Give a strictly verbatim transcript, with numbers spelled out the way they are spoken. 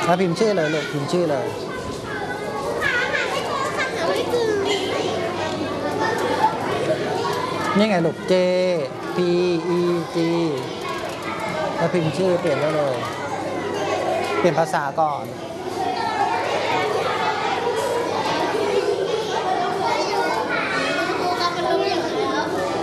แล้วพิมพ์ชื่อเลยลูกพิมพ์ชื่อเลยนี่ไงลูก J P E G แล้วพิมพ์ชื่อเปลี่ยนได้เลยเปลี่ยนภาษาก่อน